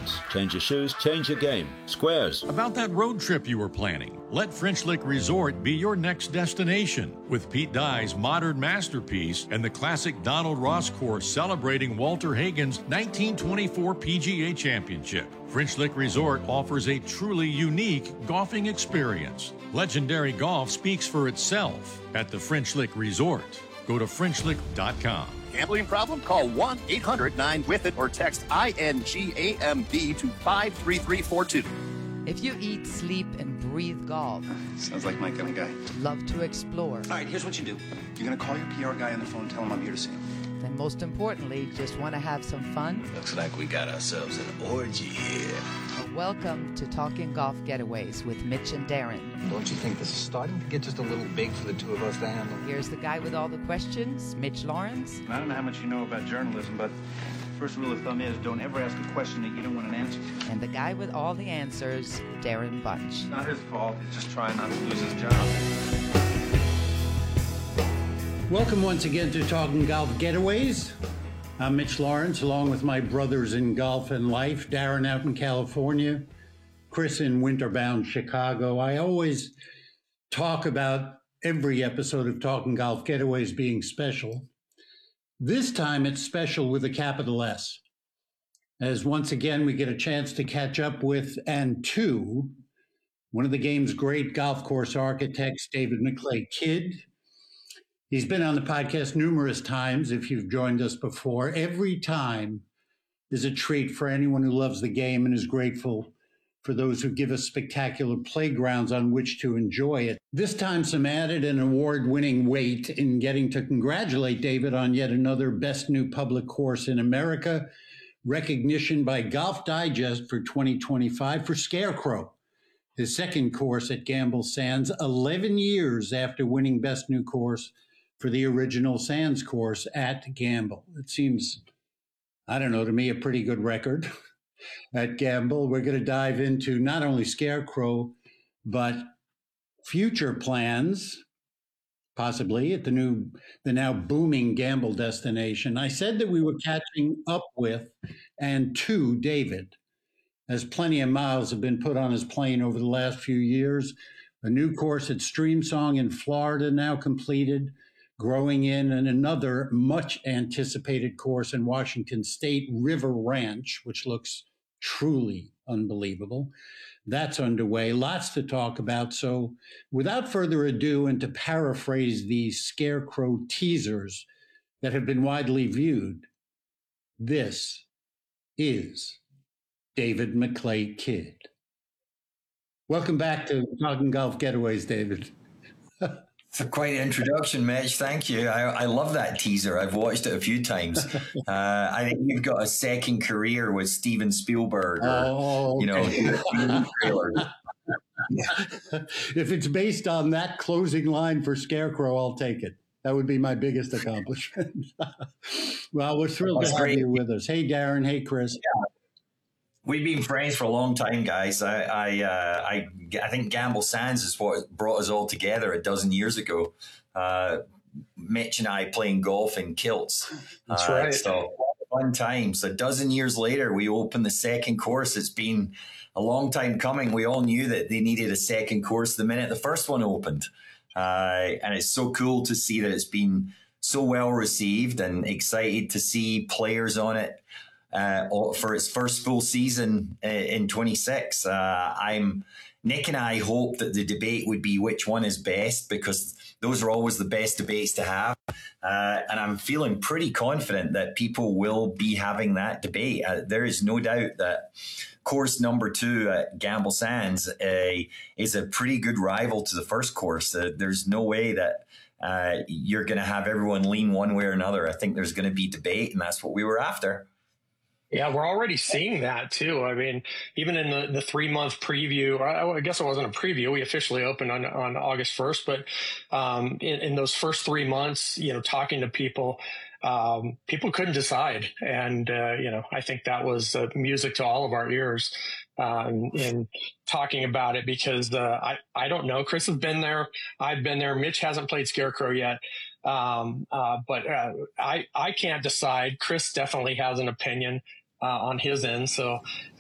Lawrence. Change your shoes, change your game. Squares. About that road trip you were planning, let French Lick Resort be your next destination. With Pete Dye's modern masterpiece and the classic Donald Ross course celebrating Walter Hagen's 1924 PGA Championship, French Lick Resort offers a truly unique golfing experience. Legendary golf speaks for itself at the French Lick Resort. Go to FrenchLick.com. Gambling problem? Call 1-800-9-WITH-IT or text INGAMB to 53342. If you eat, sleep, and breathe golf, sounds like my kind of guy. Love to explore. All right, here's what you do. You're going to call your PR guy on the phone and tell him I'm here to see him. And most importantly, just want to have some fun? Looks like we got ourselves an orgy here. Welcome to Talking Golf Getaways with Mitch and Darren. Don't you think this is starting to get just a little big for the two of us to handle? Here's the guy with all the questions, Mitch Lawrence. I don't know how much you know about journalism, but first rule of thumb is don't ever ask a question that you don't want an answer to. And the guy with all the answers, Darren Bunch. It's not his fault. He's just trying not to lose his job. Welcome once again to Talking Golf Getaways. I'm Mitch Lawrence, along with my brothers in golf and life, Darren out in California, Chris in winterbound Chicago. I always talk about every episode of Talking Golf Getaways being special. This time it's special with a capital S, as once again we get a chance to catch up with and to one of the game's great golf course architects, David McLay Kidd. He's been on the podcast numerous times, if you've joined us before. Every time is a treat for anyone who loves the game and is grateful for those who give us spectacular playgrounds on which to enjoy it. This time, some added and award-winning weight in getting to congratulate David on yet another Best New Public Course in America, recognition by Golf Digest for 2025 for Scarecrow, his second course at Gamble Sands, 11 years after winning Best New Course for the original Sands course at Gamble. It seems, I don't know, to me, a pretty good record at Gamble. We're going to dive into not only Scarecrow, but future plans, possibly at the now booming Gamble destination. I said that we were catching up with and to David, as plenty of miles have been put on his plane over the last few years. A new course at Streamsong in Florida now completed, growing in, and another much anticipated course in Washington State, River Ranch, which looks truly unbelievable. That's underway. Lots to talk about. So without further ado, and to paraphrase the Scarecrow teasers that have been widely viewed, this is David McLay Kidd. Welcome back to Talking Golf Getaways, David. For quite an introduction, Mitch. Thank you. I love that teaser. I've watched it a few times. I think you've got a second career with Steven Spielberg or, trailers. If it's based on that closing line for Scarecrow, I'll take it. That would be my biggest accomplishment. Well, we're thrilled to have you with us. Hey, Darren. Hey, Chris. Yeah. We've been friends for a long time, guys. I think Gamble Sands is what brought us all together a dozen years ago. Mitch and I playing golf in kilts. That's right. So fun times. A dozen years later, we opened the second course. It's been a long time coming. We all knew that they needed a second course the minute the first one opened. And it's so cool to see that it's been so well received, and excited to see players on it for its first full season in 26. Nick and I hope that the debate would be which one is best, because those are always the best debates to have. And I'm feeling pretty confident that people will be having that debate. There is no doubt that course number 2 at Gamble Sands is a pretty good rival to the first course. There's no way that you're going to have everyone lean one way or another. I think there's going to be debate, and that's what we were after. Yeah, we're already seeing that too. I mean, even in the 3-month preview, I guess it wasn't a preview. We officially opened on August 1st, but in those first 3 months, talking to people, people couldn't decide. And, I think that was music to all of our ears in talking about it, because I don't know. Chris has been there. I've been there. Mitch hasn't played Scarecrow yet. But I can't decide. Chris definitely has an opinion on his end. So